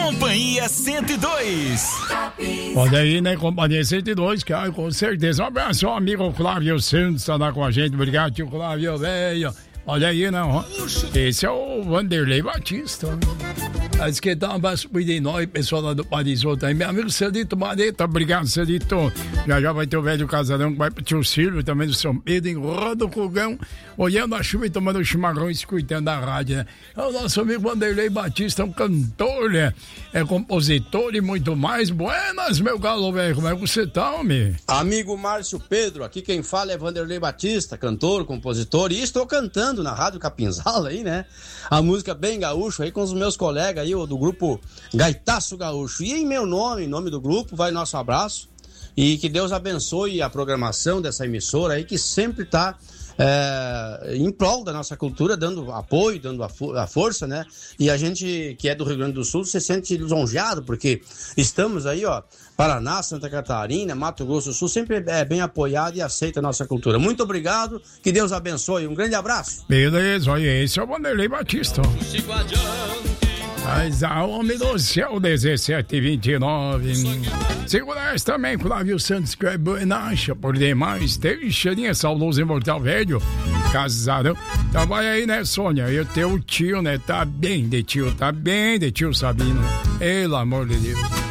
Companhia 102. Olha aí, né, Companhia 102, cara, com certeza. Um abraço ao amigo Flávio Santos, tá lá com a gente. Obrigado, tio Flávio, velho. Olha aí, não. Esse é o Vanderlei Batista. Diz que dá um abraço de nós, pessoal lá do Parisoto aí. Meu amigo Celito Mareta, obrigado, Celito. Já vai ter o velho casarão que vai pro tio Silvio, também do São Pedro, enrolando o fogão, olhando a chuva e tomando chimarrão e escutando a rádio, né? É o nosso amigo Vanderlei Batista, um cantor, né? É compositor e muito mais. Buenas, meu galo, velho. Como é que você tá, homem? Amigo Márcio Pedro, aqui quem fala é Vanderlei Batista, cantor, compositor, e estou cantando na Rádio Capinzala aí, né? A música bem gaúcho aí com os meus colegas aí, do grupo Gaitaço Gaúcho. E em meu nome, em nome do grupo, vai nosso abraço e que Deus abençoe a programação dessa emissora aí que sempre está em prol da nossa cultura, dando apoio, dando a força, né? E a gente que é do Rio Grande do Sul se sente lisonjeado porque estamos aí, ó, Paraná, Santa Catarina, Mato Grosso do Sul, sempre é bem apoiado e aceita a nossa cultura. Muito obrigado, que Deus abençoe, um grande abraço. Beleza, olha, esse é o Vanderlei Batista. Mas a homem do céu, 1729. Segurança também, Flávio Santos, que é bonacha por demais. Tem cheirinha saudoso imortal velho, casado. Então vai aí, né, Sônia? E o teu tio, né, tá bem de tio Sabino. Pelo amor de Deus.